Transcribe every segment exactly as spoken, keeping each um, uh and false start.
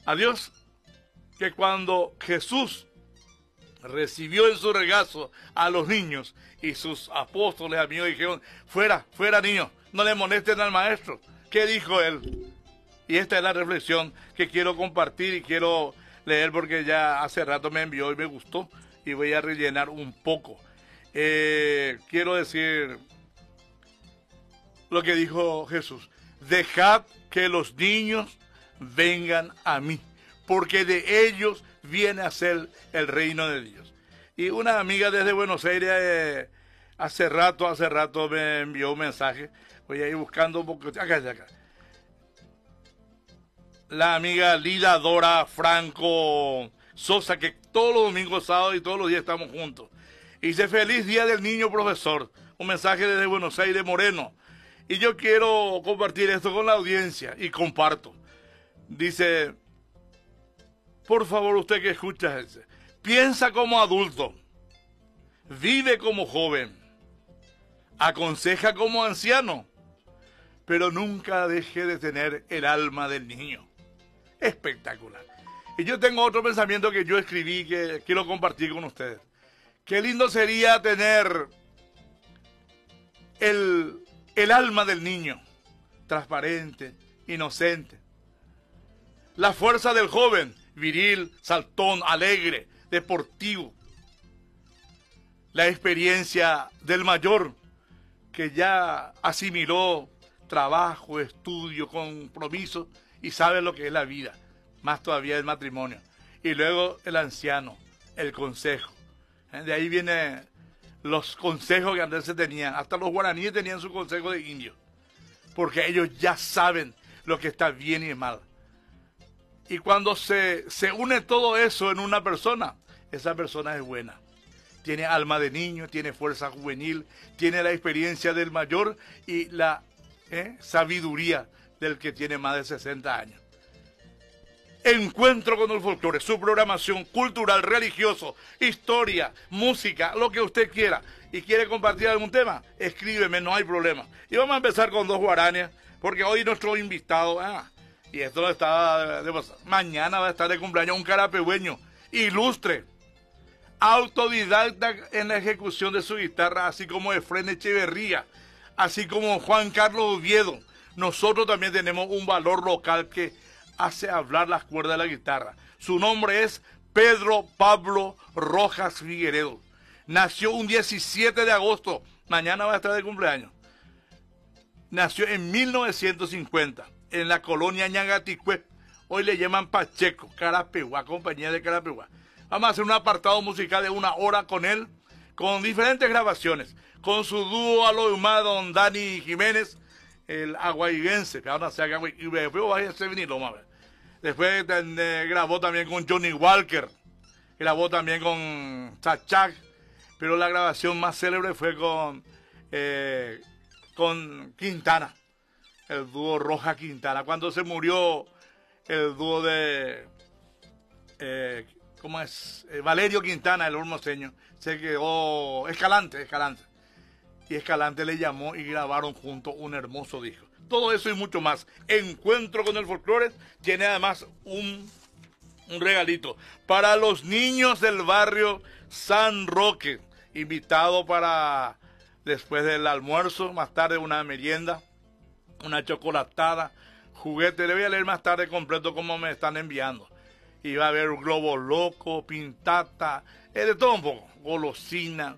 a Dios que cuando Jesús recibió en su regazo a los niños y sus apóstoles, amigos, dijeron, fuera, fuera niños, no le molesten al maestro. ¿Qué dijo él? Y esta es la reflexión que quiero compartir y quiero leer porque ya hace rato me envió y me gustó y voy a rellenar un poco. Eh, quiero decir lo que dijo Jesús. Dejad que los niños vengan a mí, porque de ellos viene a ser el reino de Dios. Y una amiga desde Buenos Aires eh, hace rato, hace rato me envió un mensaje. Voy a ir buscando un poco. Acá, acá. La amiga Lida Dora Franco Sosa, que todos los domingos, sábados y todos los días estamos juntos. Y dice, feliz día del niño profesor. Un mensaje desde Buenos Aires, Moreno. Y yo quiero compartir esto con la audiencia y comparto. Dice, por favor, usted que escucha, ese, piensa como adulto, vive como joven, aconseja como anciano, pero nunca deje de tener el alma del niño. Espectacular. Y yo tengo otro pensamiento que yo escribí que quiero compartir con ustedes. Qué lindo sería tener el, el alma del niño, transparente, inocente. La fuerza del joven, viril, saltón, alegre, deportivo. La experiencia del mayor, que ya asimiló trabajo, estudio, compromiso y sabe lo que es la vida, más todavía el matrimonio. Y luego el anciano, el consejo. De ahí vienen los consejos que antes se tenían. Hasta los guaraníes tenían su consejo de indio, porque ellos ya saben lo que está bien y mal. Y cuando se, se une todo eso en una persona, esa persona es buena. Tiene alma de niño, tiene fuerza juvenil, tiene la experiencia del mayor y la eh, sabiduría del que tiene más de sesenta años. Encuentro con el folclore, su programación cultural, religioso, historia, música, lo que usted quiera. Y quiere compartir algún tema, escríbeme, no hay problema. Y vamos a empezar con dos guaranías, porque hoy nuestro invitado, ah, y esto lo está de pasar, mañana va a estar de cumpleaños un carapehueño, ilustre, autodidacta en la ejecución de su guitarra, así como Efrén Echeverría, así como Juan Carlos Oviedo. Nosotros también tenemos un valor local que hace hablar las cuerdas de la guitarra. Su nombre es Pedro Pablo Rojas Figueredo. Nació un diecisiete de agosto, mañana va a estar de cumpleaños. Nació en mil novecientos cincuenta, en la colonia Ñangaticue. Hoy le llaman Pacheco, Carapehuá, compañía de Carapehuá. Vamos a hacer un apartado musical de una hora con él, con diferentes grabaciones, con su dúo a lo humano, don Dani Jiménez, el aguaiguense, que ahora se haga, y después va a ser vinilo, vamos a ver. Después eh, grabó también con Johnny Walker, grabó también con Chachac, pero la grabación más célebre fue con, eh, con Quintana, el dúo Roja Quintana. Cuando se murió el dúo de, eh, ¿cómo es? Eh, Valerio Quintana, el hermoseño, se quedó Escalante, Escalante. Y Escalante le llamó y grabaron juntos un hermoso disco. Todo eso y mucho más. Encuentro con el folclore tiene además un, un regalito para los niños del barrio San Roque. Invitado para después del almuerzo, más tarde una merienda, una chocolatada, juguete. Le voy a leer más tarde completo como me están enviando. Y va a haber globo loco, pintata, eh, de todo un poco, golosina.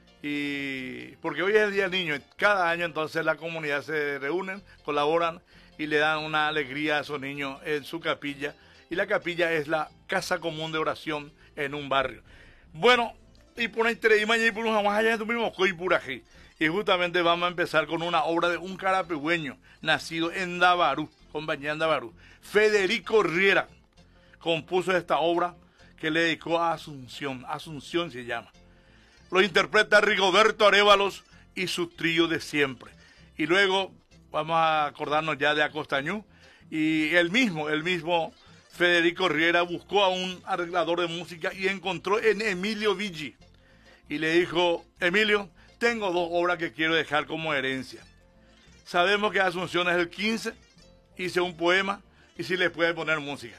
Y porque hoy es el Día del Niño, cada año entonces la comunidad se reúnen, colaboran y le dan una alegría a esos niños en su capilla. Y la capilla es la casa común de oración en un barrio. Bueno, y por ahí y por un allá de y justamente vamos a empezar con una obra de un carapehueño nacido en Davarú, compañía en Davarú. Federico Riera compuso esta obra que le dedicó a Asunción, Asunción se llama. Lo interpreta Rigoberto Arévalos y su trío de siempre. Y luego vamos a acordarnos ya de Acostañú. Y el mismo, el mismo Federico Riera buscó a un arreglador de música y encontró en Emilio Viggi. Y le dijo, Emilio, tengo dos obras que quiero dejar como herencia. Sabemos que Asunción es el quince, hice un poema y si le puede poner música.